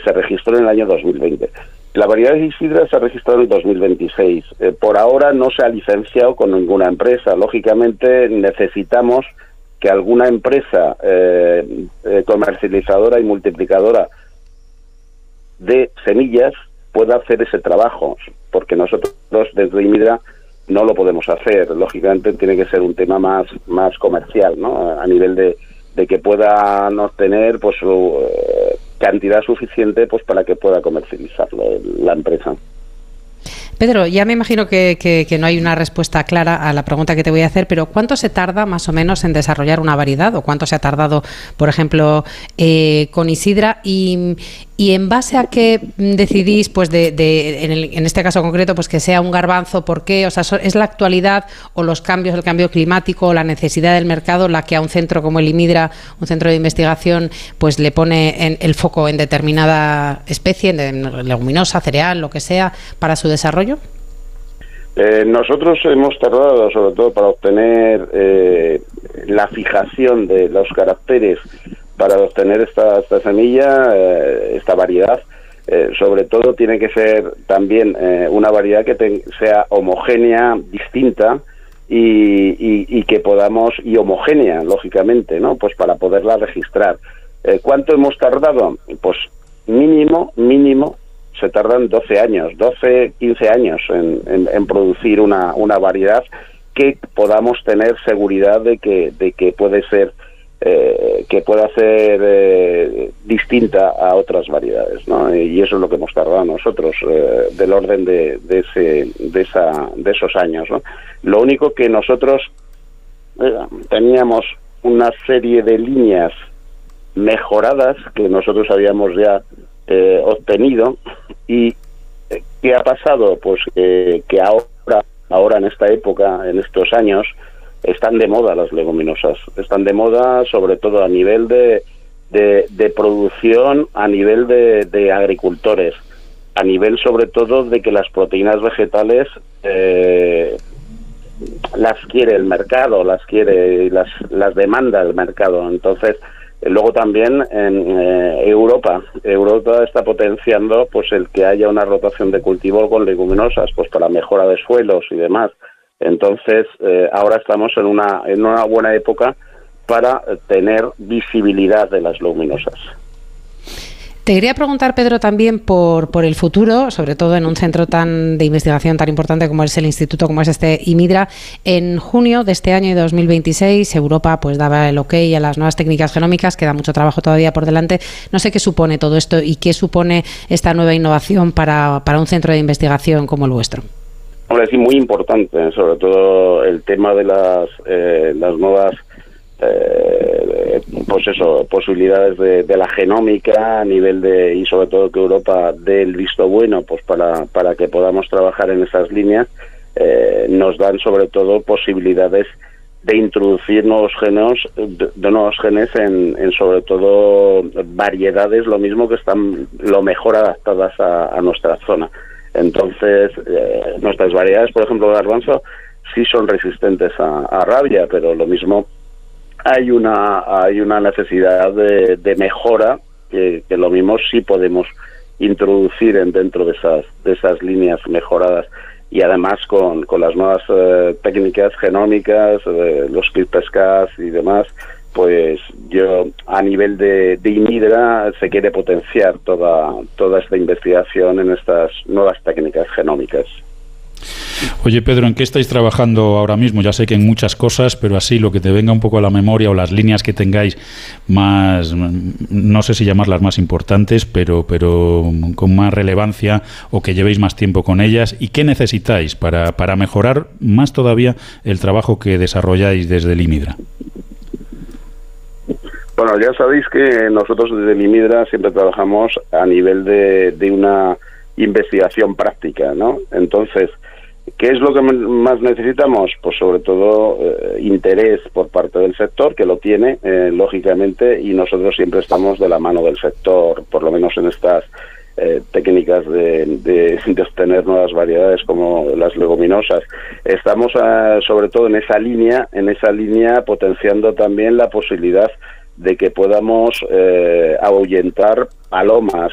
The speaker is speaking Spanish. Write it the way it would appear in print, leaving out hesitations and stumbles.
se registró en el año 2020. La variedad de Isidra se ha registrado en el 2026. Por ahora no se ha licenciado con ninguna empresa. Lógicamente necesitamos que alguna empresa comercializadora y multiplicadora de semillas pueda hacer ese trabajo, porque nosotros desde Imidra no lo podemos hacer. Lógicamente tiene que ser un tema más comercial, ¿no? A nivel de que puedan obtener pues cantidad suficiente pues para que pueda comercializarlo la empresa. Pedro, ya me imagino que no hay una respuesta clara a la pregunta que te voy a hacer, pero ¿cuánto se tarda más o menos en desarrollar una variedad? ¿O cuánto se ha tardado, por ejemplo, con Isidra? Y en base a qué decidís, pues en este caso concreto, pues que sea un garbanzo, ¿por qué? O sea, ¿es la actualidad o los cambios, el cambio climático o la necesidad del mercado la que a un centro como el Imidra, un centro de investigación, pues le pone el foco en determinada especie, en leguminosa, cereal, lo que sea, para su desarrollo? Nosotros hemos tardado, sobre todo para obtener la fijación de los caracteres para obtener esta semilla, esta variedad. Sobre todo tiene que ser también una variedad que sea homogénea, distinta y que podamos, y homogénea, lógicamente, ¿no? Pues para poderla registrar. ¿Cuánto hemos tardado? Pues mínimo se tardan 12 años, 12, 15 años en producir una variedad que podamos tener seguridad de que puede ser que pueda ser distinta a otras variedades, ¿no? Y eso es lo que hemos tardado nosotros, del orden de esos años, ¿no? Lo único que nosotros teníamos una serie de líneas mejoradas que nosotros habíamos ya obtenido. ¿Y qué ha pasado? Pues que ahora en esta época, en estos años, están de moda las leguminosas. Están de moda sobre todo a nivel de producción, a nivel de agricultores, a nivel sobre todo de que las proteínas vegetales las quiere el mercado, las demanda el mercado. Entonces, luego también en Europa está potenciando pues el que haya una rotación de cultivo con leguminosas, pues para mejora de suelos y demás. Entonces, ahora estamos en una buena época para tener visibilidad de las leguminosas. Te quería preguntar, Pedro, también por el futuro, sobre todo en un centro de investigación tan importante como es el instituto, como es este Imidra. En junio de este año de 2026, Europa pues daba el ok a las nuevas técnicas genómicas, queda mucho trabajo todavía por delante. No sé qué supone todo esto y qué supone esta nueva innovación para un centro de investigación como el vuestro. Hombre, sí, muy importante, sobre todo el tema de las nuevas pues eso, posibilidades de la genómica a nivel y sobre todo que Europa dé el visto bueno pues para que podamos trabajar en esas líneas. Nos dan sobre todo posibilidades de introducir nuevos genes en sobre todo variedades, lo mismo que están lo mejor adaptadas a nuestra zona. Entonces, nuestras variedades, por ejemplo, de garbanzo, sí son resistentes a rabia, pero lo mismo hay una necesidad de mejora que lo mismo sí podemos introducir dentro de esas líneas mejoradas. Y además con las nuevas técnicas genómicas, los CRISPR-Cas y demás, pues yo a nivel de Imidra se quiere potenciar toda esta investigación en estas nuevas técnicas genómicas. Oye, Pedro, ¿en qué estáis trabajando ahora mismo? Ya sé que en muchas cosas, pero así lo que te venga un poco a la memoria o las líneas que tengáis más, no sé si llamarlas más importantes, pero con más relevancia o que llevéis más tiempo con ellas. ¿Y qué necesitáis para mejorar más todavía el trabajo que desarrolláis desde el Imidra? Bueno, ya sabéis que nosotros desde el Imidra siempre trabajamos a nivel de una investigación práctica, ¿no? Entonces, ¿qué es lo que más necesitamos? Pues sobre todo interés por parte del sector, que lo tiene, lógicamente, y nosotros siempre estamos de la mano del sector, por lo menos en estas técnicas de obtener nuevas variedades como las leguminosas. Estamos sobre todo en esa línea potenciando también la posibilidad de que podamos ahuyentar palomas